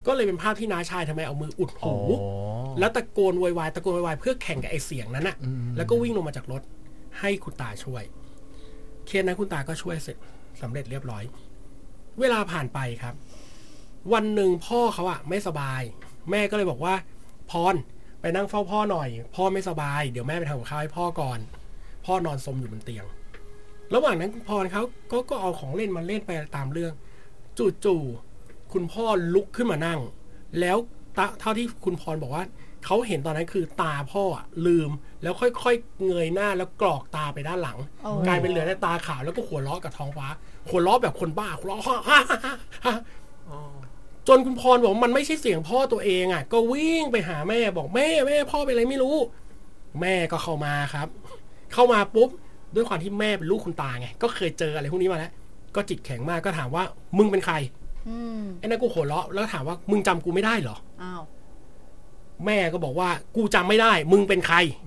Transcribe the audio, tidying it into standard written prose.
ก็เลยเป็นภาพที่น้าชายทำไมเอามืออุดหูแล้วตะโกนโวยวายเพื่อแข่งกับไอ้เสียงนั้นน่ะแล้วก็วิ่งลงมาจากรถให้คุณตาช่วยเคสนั้นคุณตาก็ช่วยเสร็จสำเร็จเรียบร้อยเวลาผ่านไปครับวันหนึ่งพ่อเขาอะไม่สบายแม่ก็เลยบอกว่าพรไปนั่งเฝ้าพ่อหน่อยพ่อไม่สบายเดี๋ยวแม่ไปทำกับข้าวให้พ่อก่อนพ่อนอนซมอยู่บนเตียงระหว่างนั้นพรเขาก็เอาของเล่นมาเล่นไปตามเรื่องจู่ๆคุณพ่อลุกขึ้นมานั่งแล้วเท่าที่คุณพรบอกว่าเขาเห็นตอนนั้นคือตาพ่อลืมแล้วค่อยๆเงยหน้าแล้วกรอกตาไปด้านหลังกลายเป็นเหลือแต่ตาขาวแล้วก็หัวเราะกับท้องฟ้าหัวเราะแบบคนบ้าหัวเราะจนคุณพรบอกมันไม่ใช่เสียงพ่อตัวเองอ่ะก็วิ่งไปหาแม่บอกแม่พ่อเป็นอะไรไม่รู้แม่ก็เข้ามาครับเข้ามาปุ๊บด้วยความที่แม่เป็นลูกคุณตาไงก็เคยเจออะไรพวกนี้มาแล้วก็จิตแข็งมากก็ถามว่ามึงเป็นใครไอ้นั่นกูหัวเราะแล้วถามว่ามึงจำกูไม่ได้เหรออ้าวแม่ก็บอกว่ากูจำไม่ได้มึงเป็นใคร